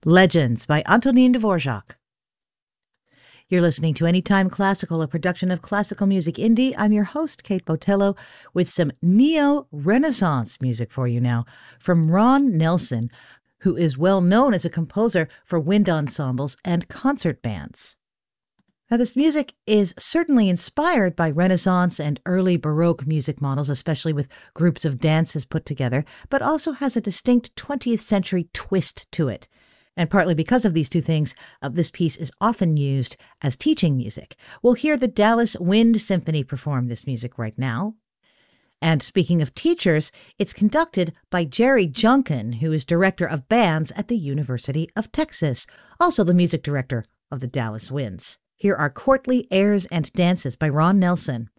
Legends by Antonin Dvorak. You're listening to Anytime Classical, a production of Classical Music Indie. I'm your host, Kate Botello, with some neo-Renaissance music for you now from Ron Nelson, who is well known as a composer for wind ensembles and concert bands. Now, this music is certainly inspired by Renaissance and early Baroque music models, especially with groups of dances put together, but also has a distinct 20th century twist to it. And partly because of these two things, this piece is often used as teaching music. We'll hear the Dallas Wind Symphony perform this music right now. And speaking of teachers, it's conducted by Jerry Junkin, who is director of bands at the University of Texas, also the music director of the Dallas Winds. Here are Courtly Airs and Dances by Ron Nelson.